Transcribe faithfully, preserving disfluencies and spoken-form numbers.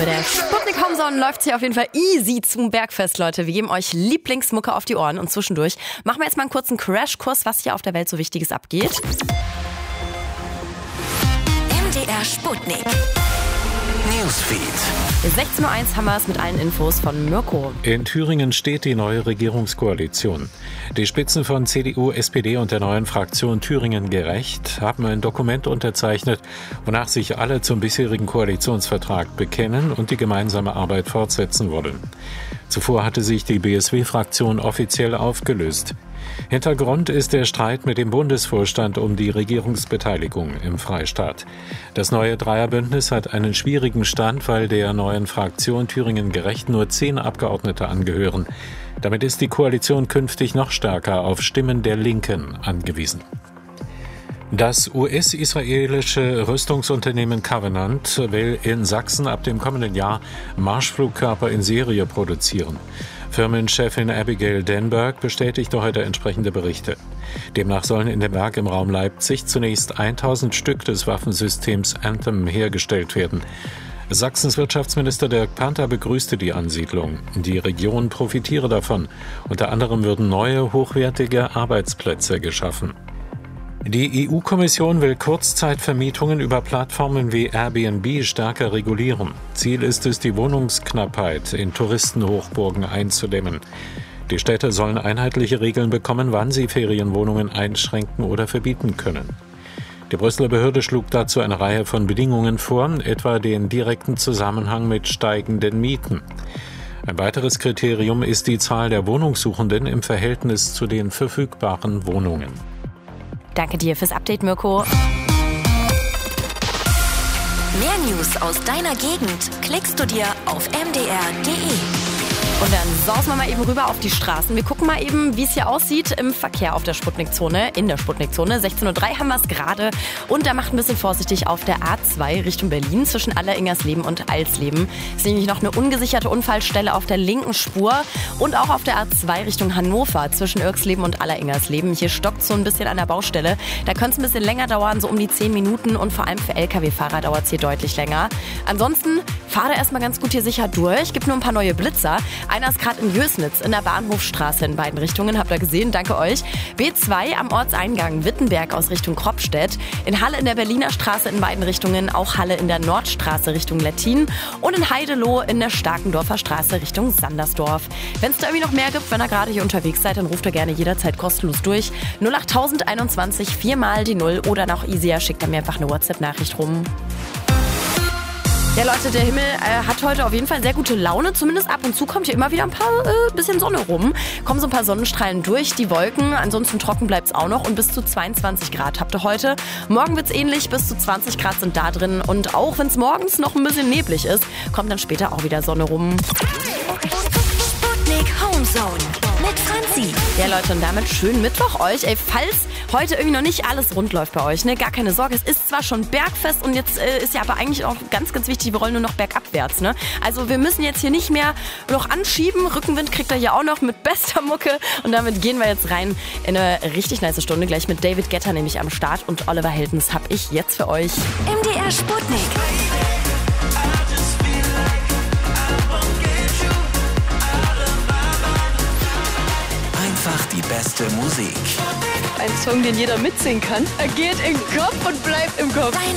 Mit der Sputnik Homezone läuft es hier auf jeden Fall easy zum Bergfest, Leute. Wir geben euch Lieblingsmucke auf die Ohren und zwischendurch machen wir jetzt mal einen kurzen Crashkurs, was hier auf der Welt so Wichtiges abgeht. M D R Sputnik Newsfeed. sechzehn Uhr eins haben wir es mit allen Infos von Mirko. In Thüringen steht die neue Regierungskoalition. Die Spitzen von C D U, S P D und der neuen Fraktion Thüringen gerecht haben ein Dokument unterzeichnet, wonach sich alle zum bisherigen Koalitionsvertrag bekennen und die gemeinsame Arbeit fortsetzen wollen. Zuvor hatte sich die B S W-Fraktion offiziell aufgelöst. Hintergrund ist der Streit mit dem Bundesvorstand um die Regierungsbeteiligung im Freistaat. Das neue Dreierbündnis hat einen schwierigen Stand, weil der neuen Fraktion Thüringen gerecht nur zehn Abgeordnete angehören. Damit ist die Koalition künftig noch stärker auf Stimmen der Linken angewiesen. Das U S-israelische Rüstungsunternehmen Covenant will in Sachsen ab dem kommenden Jahr Marschflugkörper in Serie produzieren. Firmenchefin Abigail Denberg bestätigte heute entsprechende Berichte. Demnach sollen in dem Werk im Raum Leipzig zunächst tausend Stück des Waffensystems Anthem hergestellt werden. Sachsens Wirtschaftsminister Dirk Panther begrüßte die Ansiedlung. Die Region profitiere davon. Unter anderem würden neue, hochwertige Arbeitsplätze geschaffen. Die E U-Kommission will Kurzzeitvermietungen über Plattformen wie Airbnb stärker regulieren. Ziel ist es, die Wohnungsknappheit in Touristenhochburgen einzudämmen. Die Städte sollen einheitliche Regeln bekommen, wann sie Ferienwohnungen einschränken oder verbieten können. Die Brüsseler Behörde schlug dazu eine Reihe von Bedingungen vor, etwa den direkten Zusammenhang mit steigenden Mieten. Ein weiteres Kriterium ist die Zahl der Wohnungssuchenden im Verhältnis zu den verfügbaren Wohnungen. Danke dir fürs Update, Mirko. Mehr News aus deiner Gegend klickst du dir auf m d r punkt d e. Und dann sausen wir mal eben rüber auf die Straßen. Wir gucken mal eben, wie es hier aussieht im Verkehr auf der Sputnikzone, in der Sputnikzone. sechzehn Uhr drei haben wir es gerade. Und da macht ein bisschen vorsichtig auf der A zwei Richtung Berlin zwischen Alleringersleben und Alsleben. Ist nämlich noch eine ungesicherte Unfallstelle auf der linken Spur. Und auch auf der A zwei Richtung Hannover zwischen Irksleben und Alleringersleben. Hier stockt so ein bisschen an der Baustelle. Da könnte es ein bisschen länger dauern, so um die zehn Minuten. Und vor allem für L K W-Fahrer dauert es hier deutlich länger. Ansonsten fahrt ihr erstmal ganz gut hier sicher durch. Gibt nur ein paar neue Blitzer. Einer ist gerade in Jösnitz in der Bahnhofstraße in beiden Richtungen. Habt ihr gesehen? Danke euch. B zwei am Ortseingang Wittenberg aus Richtung Kropstedt. In Halle in der Berliner Straße in beiden Richtungen. Auch Halle in der Nordstraße Richtung Lettin. Und in Heideloh in der Starkendorfer Straße Richtung Sandersdorf. Wenn es da irgendwie noch mehr gibt, wenn ihr gerade hier unterwegs seid, dann ruft ihr gerne jederzeit kostenlos durch. null acht einundzwanzig viermal die Null oder noch easier, schickt ihr mir einfach eine WhatsApp-Nachricht rum. Ja, Leute, der Himmel äh, hat heute auf jeden Fall sehr gute Laune. Zumindest ab und zu kommt hier immer wieder ein paar äh, bisschen Sonne rum. Kommen so ein paar Sonnenstrahlen durch die Wolken. Ansonsten trocken bleibt es auch noch. Und bis zu zweiundzwanzig Grad habt ihr heute. Morgen wird es ähnlich. Bis zu zwanzig Grad sind da drin. Und auch wenn es morgens noch ein bisschen neblig ist, kommt dann später auch wieder Sonne rum. Sputnik Homezone mit Franzi. Ja, Leute, und damit schönen Mittwoch euch. Ey, falls heute irgendwie noch nicht alles rund läuft bei euch, ne, gar keine Sorge. Es ist zwar schon Bergfest und jetzt äh, ist ja aber eigentlich auch ganz, ganz wichtig, wir rollen nur noch bergabwärts, ne? Also wir müssen jetzt hier nicht mehr noch anschieben. Rückenwind kriegt ihr hier auch noch mit bester Mucke. Und damit gehen wir jetzt rein in eine richtig nice Stunde. Gleich mit David Guetta nämlich am Start und Oliver Heldens hab ich jetzt für euch. M D R Sputnik. Einfach die beste Musik. Ein Song, den jeder mitsingen kann. Er geht in den Kopf und bleibt im Kopf.